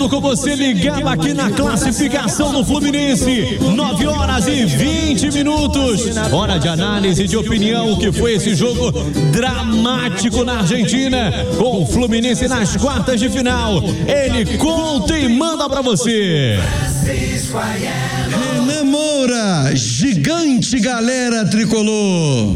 Ronaldo com você ligado aqui na classificação do Fluminense. 9h20. Hora de análise, de opinião, o que foi esse jogo dramático na Argentina, com o Fluminense nas quartas de final. Ele conta e manda pra você. Renan Moura, gigante galera tricolor.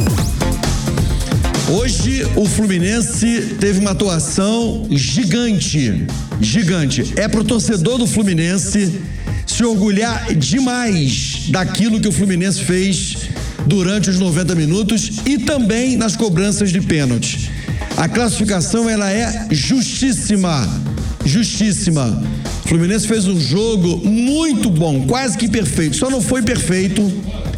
Hoje o Fluminense teve uma atuação gigante. É pro torcedor do Fluminense se orgulhar demais daquilo que o Fluminense fez durante os 90 minutos e também nas cobranças de pênalti. A classificação ela é justíssima. O Fluminense fez um jogo muito bom, quase que perfeito. Só não foi perfeito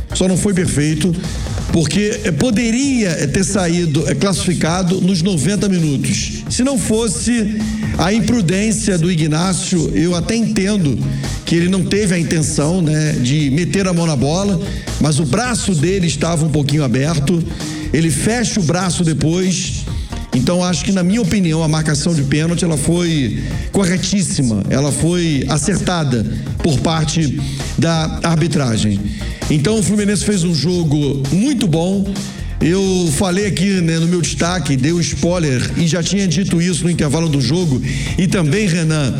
porque poderia ter saído classificado nos 90 minutos. Se não fosse a imprudência do Ignacio, eu até entendo que ele não teve a intenção, de meter a mão na bola, mas o braço dele estava um pouquinho aberto, ele fecha o braço depois. Então acho que, na minha opinião, a marcação de pênalti ela foi corretíssima, ela foi acertada por parte da arbitragem. Então o Fluminense fez um jogo muito bom. Eu falei aqui no meu destaque, dei um spoiler e já tinha dito isso no intervalo do jogo. E também, Renan,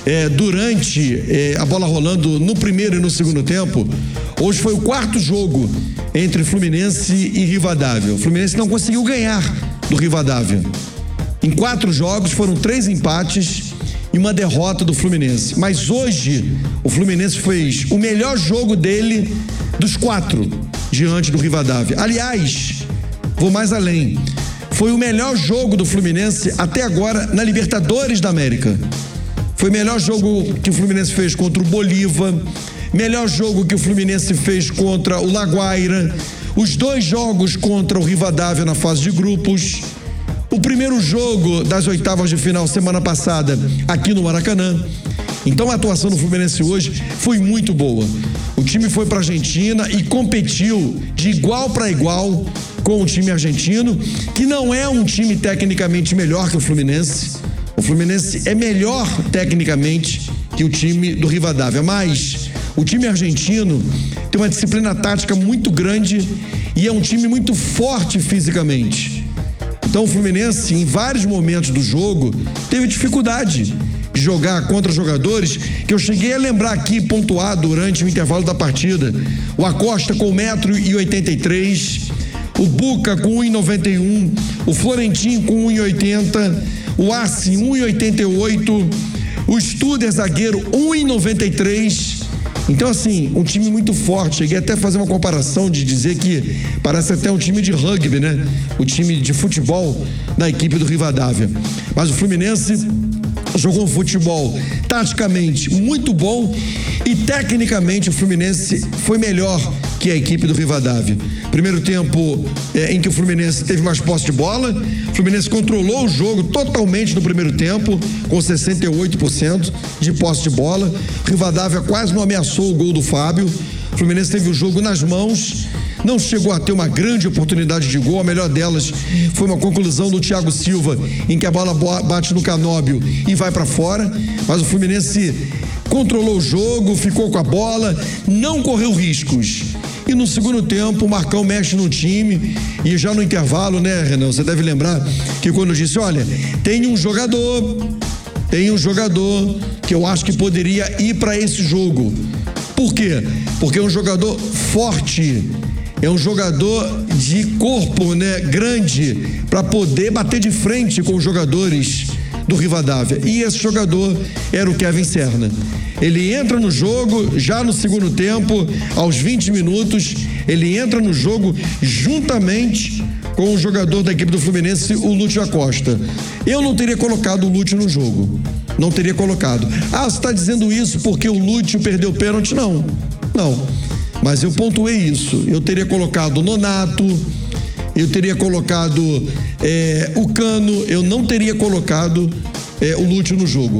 durante a bola rolando no primeiro e no segundo tempo, hoje foi o quarto jogo entre Fluminense e Rivadavia. O Fluminense não conseguiu ganhar do Rivadavia. Em 4 jogos foram 3 empates e uma derrota do Fluminense. Mas hoje o Fluminense fez o melhor jogo dele dos 4 diante do Rivadavia. Aliás, vou mais além. Foi o melhor jogo do Fluminense até agora na Libertadores da América. Foi o melhor jogo que o Fluminense fez contra o Bolívar, melhor jogo que o Fluminense fez contra o Laguaira, os 2 jogos contra o Rivadavia na fase de grupos, o primeiro jogo das oitavas de final semana passada aqui no Maracanã. Então a atuação do Fluminense hoje foi muito boa. O time foi para a Argentina e competiu de igual para igual com o time argentino, que não é um time tecnicamente melhor que o Fluminense. O Fluminense é melhor tecnicamente que o time do Rivadavia, mas o time argentino tem uma disciplina tática muito grande e é um time muito forte fisicamente. Então o Fluminense, em vários momentos do jogo, teve dificuldade de jogar contra jogadores que eu cheguei a lembrar aqui, pontuar durante o intervalo da partida. O Acosta com 1,83 m, o Buca com 1,91 m, o Florentino com 1,80 m, o Arce 1,88 m, o Studer zagueiro 1,93 m. Então, assim, um time muito forte. Cheguei até a fazer uma comparação de dizer que parece até um time de rugby, o time de futebol da equipe do Rivadavia. Mas o Fluminense jogou um futebol taticamente muito bom e tecnicamente o Fluminense foi melhor que a equipe do Rivadavia. Primeiro tempo em que o Fluminense teve mais posse de bola, o Fluminense controlou o jogo totalmente no primeiro tempo, com 68% de posse de bola. O Rivadavia quase não ameaçou o gol do Fábio. O Fluminense teve o jogo nas mãos, não chegou a ter uma grande oportunidade de gol. A melhor delas foi uma conclusão do Thiago Silva, em que a bola bate no Canóbio e vai para fora, mas o Fluminense controlou o jogo, ficou com a bola, não correu riscos. E no segundo tempo o Marcão mexe no time e já no intervalo, Renan, você deve lembrar que quando eu disse, olha, tem um jogador que eu acho que poderia ir para esse jogo. Por quê? Porque é um jogador forte, é um jogador de corpo, grande, para poder bater de frente com os jogadores do Rivadavia. E esse jogador era o Kevin Serna. Ele entra no jogo já no segundo tempo, aos 20 minutos, ele entra no jogo juntamente com o jogador da equipe do Fluminense, o Lúcio Acosta. Eu não teria colocado o Lúcio no jogo. Não teria colocado. Ah, você está dizendo isso porque o Lúcio perdeu o pênalti? Não. Mas eu pontuei isso. Eu teria colocado o Nonato, eu teria colocado o Cano, eu não teria colocado o Lúcio no jogo.